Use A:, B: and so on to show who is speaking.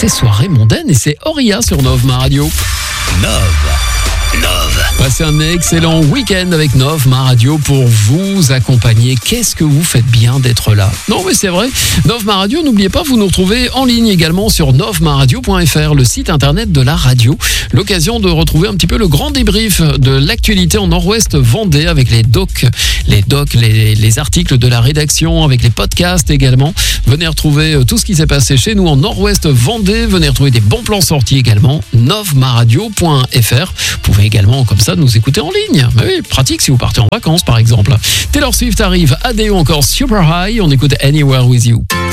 A: c'est soirée mondaine et c'est Auria sur Nov Ma Radio. Passez un excellent week-end avec Nov Ma Radio pour vous accompagner. Qu'est-ce que vous faites bien d'être là? Non mais c'est vrai, Nov Ma Radio, n'oubliez pas, vous nous retrouvez en ligne également sur novmaradio.fr, le site internet de la radio. L'occasion de retrouver un petit peu le grand débrief de l'actualité en Nord-Ouest Vendée avec les articles de la rédaction, avec les podcasts également. Venez retrouver tout ce qui s'est passé chez nous en Nord-Ouest Vendée. Venez retrouver des bons plans sortis également, novmaradio.fr. Vous pouvez également comme ça nous écouter en ligne. Mais oui, pratique si vous partez en vacances par exemple. Taylor Swift arrive, Adele encore Super High. On écoute Anywhere With You.